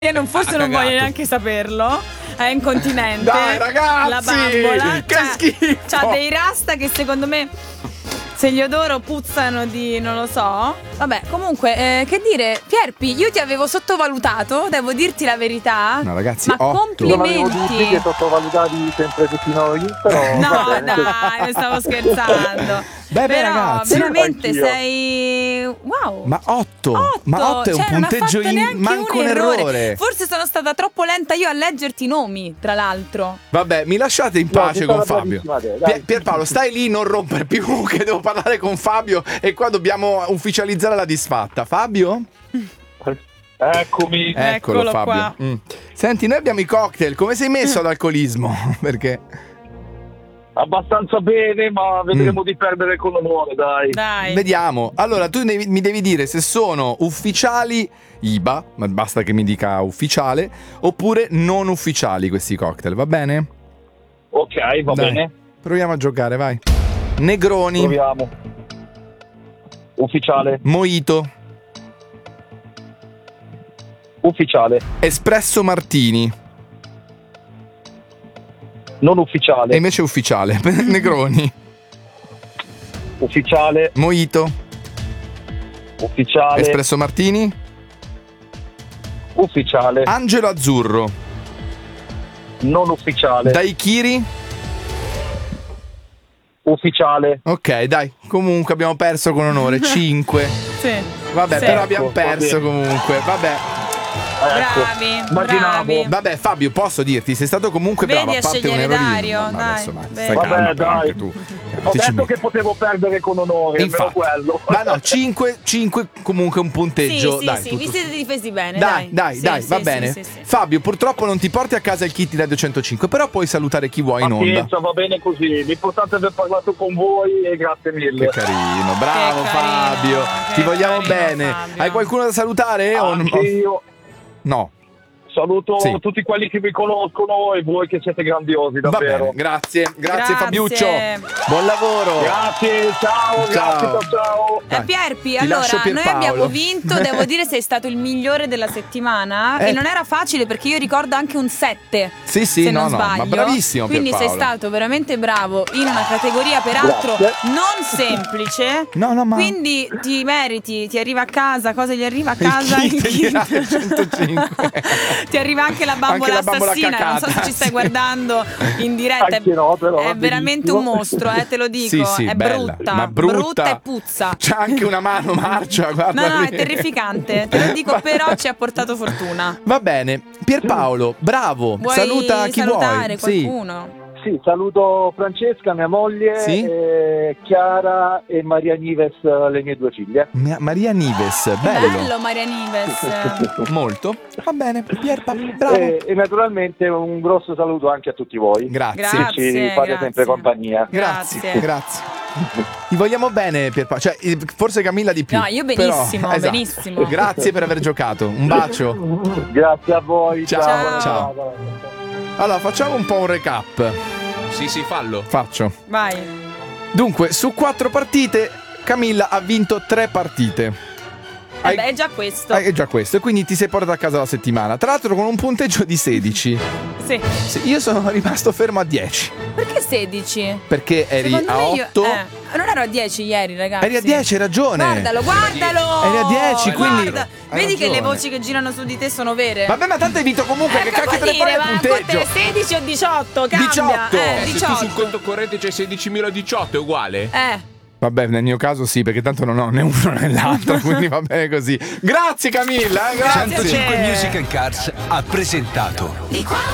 Io forse non voglio neanche saperlo. È incontinente. Dai ragazzi, la bambola. che schifo. C'ha dei rasta che secondo me, se li odoro, puzzano di non lo so. Vabbè, comunque, che dire, Pierpi, io ti avevo sottovalutato, devo dirti la verità. No ragazzi, ma 8. complimenti. Io avevo dubbi che sottovalutati sempre tutti noi, però No, dai, stavo scherzando. Beh, però ragazzi, veramente anch'io. sei wow. Ma 8. Ma 8 è un cioè, non ha punteggio fatto neanche manco un errore. Forse sono stata troppo lenta io a leggerti i nomi, tra l'altro. Vabbè, mi lasciate in pace No, con sei stata Fabio. bravissima te, dai. Pierpaolo, stai lì, non romper più, che devo parlare con Fabio e qua dobbiamo ufficializzare la disfatta. Fabio? Eccomi. Eccolo Eccolo Fabio. qua. Senti, noi abbiamo i cocktail. Come sei messo ad alcolismo? Perché? Abbastanza bene, ma vedremo di perdere con onore, dai. Vediamo. Allora, tu mi devi dire se sono ufficiali IBA, ma basta che mi dica ufficiale, oppure non ufficiali questi cocktail, va bene? Ok, va Dai, bene. proviamo a giocare, vai. Negroni, Proviamo. Ufficiale. Mojito, Ufficiale. Espresso Martini Non ufficiale. e invece ufficiale. Negroni, Ufficiale. Mojito, Ufficiale. Espresso Martini, Ufficiale. Angelo Azzurro, Non ufficiale. Daiquiri. Ufficiale. Ok, dai, comunque abbiamo perso con onore. 5. Sì. Vabbè, Sì. però abbiamo Ecco, perso va bene. comunque. Vabbè. Bravi, immaginavo. bravi. Vabbè, Fabio, posso dirti, sei stato comunque Vedi bravo. a A parte un scegliere errorino. Dario, Ma dai, adesso, vedi. stai Vabbè, calmo, però dai. anche tu. Ho Ti ci detto metti. che potevo perdere con onore, almeno Infatti. quello. Ma no, 5 comunque un punteggio. Sì, dai, sì, tutto- vi siete difesi bene, Dai, Sì, dai, sì, va sì, bene. sì, sì. Fabio, purtroppo non ti porti a casa il kit di Radio 105, però puoi salutare chi vuoi in onda. Pazienza, va bene così. L'importante è aver parlato con voi e grazie mille. Che carino, bravo Che carino, Fabio. che Ti vogliamo carino, bene. Fabio. Hai qualcuno da salutare? o Anche io No. saluto Sì. tutti quelli che mi conoscono e voi che siete grandiosi, Va davvero. bene, grazie Grazie. Fabiuccio. Buon lavoro. Grazie, ciao, Ciao. grazie, ciao. Dai, Pierpi, ti allora lascio noi Pierpaolo. abbiamo vinto, devo dire sei stato il migliore della settimana e non era facile perché io ricordo anche un 7. Sì, sì, se no, non no, sbaglio. ma bravissimo Quindi sei Pierpaolo. stato veramente bravo in una categoria peraltro Grazie. non semplice. No, ma Quindi ti meriti, ti arriva a casa, cosa gli arriva a casa? il kit di Radio 105. Ti arriva anche la bambola Anche la bambola assassina, non so se cacata, ci stai sì. guardando in diretta. Anche no, però, è va veramente benissimo. un mostro, te lo dico. Sì, sì, è bella, brutta, ma brutta e puzza. C'ha anche una mano marcia, guarda. No, no, lì. è terrificante, te lo dico, però ci ha portato fortuna. Va bene, Pierpaolo, bravo. Vuoi Saluta chi salutare vuoi. qualcuno? Sì, saluto Francesca, mia moglie, Sì? Chiara e Maria Nives, le mie 2 figlie. Maria Nives, Bello Maria Nives. Molto. Va bene, Pierpa, bravo. E naturalmente un grosso saluto anche a tutti voi. Grazie. Grazie. Ci fate sempre compagnia. Grazie. Ti vogliamo bene, Pierpaolo. Cioè, forse Camilla di più. No, io benissimo, però, esatto. benissimo. Grazie per aver giocato. Un bacio. Grazie a voi. Ciao. Ciao. Allora, facciamo un po' un recap. Sì, fallo. Faccio. Vai. Dunque, su 4 partite, Camilla ha vinto 3 partite. Beh, è già questo. È già questo, e quindi ti sei portato a casa la settimana. Tra l'altro con un punteggio di 16. Sì. Sì, io sono rimasto fermo a 10. Perché 16? Perché eri Secondo a me 8. non ero a 10 ieri, ragazzi. Eri a 10, hai ragione. Guardalo. Eri a 10, quindi Guarda, hai vedi che le ragione. voci che girano su di te sono vere. Vabbè, ma tanto hai vinto comunque. Che cacchio te ne fai il ma punteggio? quante 16 o 18? Cambia. 18. Se tu 18. sul conto corrente c'hai 16.018, è uguale? Vabbè, nel mio caso sì, perché tanto non ho né uno né l'altro, quindi va bene così. Grazie Camilla, grazie. 105 Music and Cars ha presentato